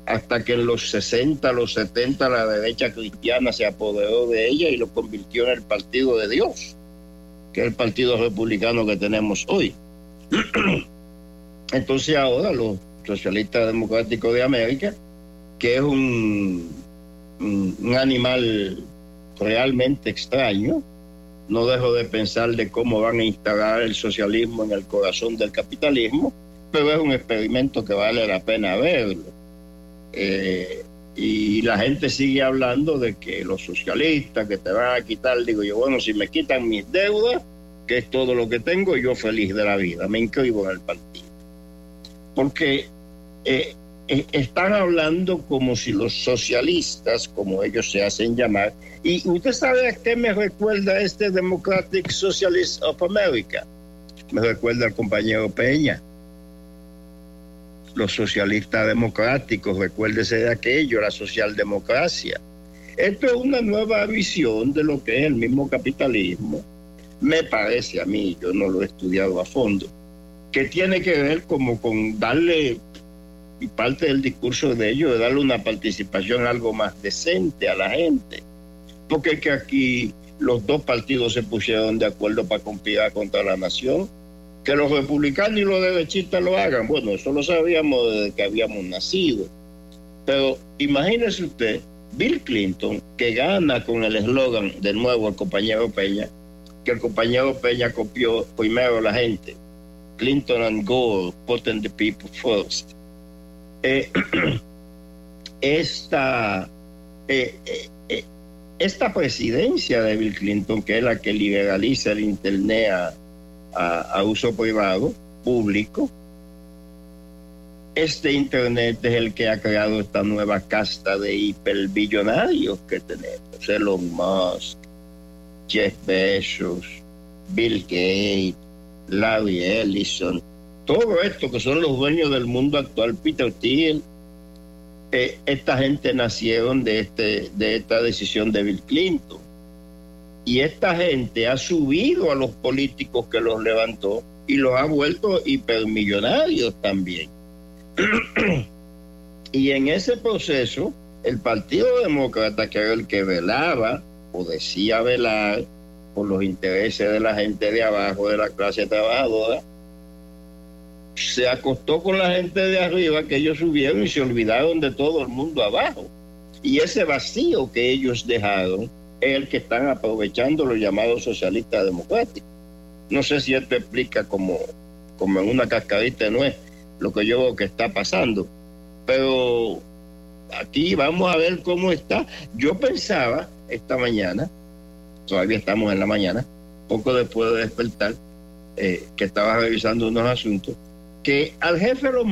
hasta que en los 60, los 70, la derecha cristiana se apoderó de ella y lo convirtió en el partido de Dios, que es el partido republicano que tenemos hoy. Entonces ahora los socialistas democráticos de América, que es un animal realmente extraño, no dejo de pensar de cómo van a instalar el socialismo en el corazón del capitalismo, pero es un experimento que vale la pena verlo. Y la gente sigue hablando de que los socialistas que te van a quitar, digo yo, bueno, si me quitan mis deudas, que es todo lo que tengo, yo feliz de la vida, me inscribo en el partido. Porque están hablando como si los socialistas, como ellos se hacen llamar, y usted sabe a qué me recuerda este Democratic Socialists of America, me recuerda al compañero Peña. Los socialistas democráticos, recuérdese de aquello, la socialdemocracia. Esto es una nueva visión de lo que es el mismo capitalismo, me parece a mí, yo no lo he estudiado a fondo, que tiene que ver como con darle, y parte del discurso de ellos, de darle una participación algo más decente a la gente. Porque es que aquí los dos partidos se pusieron de acuerdo para conspirar contra la nación. Que los republicanos y los derechistas lo hagan, bueno, eso lo sabíamos desde que habíamos nacido. Pero imagínese usted, Bill Clinton, que gana con el eslogan, de nuevo el compañero Peña, que el compañero Peña copió primero la gente. Clinton and Gore, putting the people first. Esta presidencia de Bill Clinton, que es la que liberaliza el Internet a uso privado, público, este Internet es el que ha creado esta nueva casta de hiperbillonarios que tenemos. Elon Musk, Jeff Bezos, Bill Gates, Larry Ellison, todo esto que son los dueños del mundo actual, Peter Thiel. Esta gente nacieron de esta decisión de Bill Clinton. Y esta gente ha subido a los políticos que los levantó y los ha vuelto hipermillonarios también. Y en ese proceso, el Partido Demócrata, que era el que velaba o decía velar por los intereses de la gente de abajo, de la clase trabajadora, se acostó con la gente de arriba, que ellos subieron y se olvidaron de todo el mundo abajo. Y ese vacío que ellos dejaron es el que están aprovechando los llamados socialistas democráticos. No sé si esto explica como en una cascarita de nuez lo que yo veo que está pasando, pero aquí vamos a ver cómo está. Yo pensaba esta mañana, todavía estamos en la mañana, poco después de despertar, que estaba revisando unos asuntos, que al jefe lo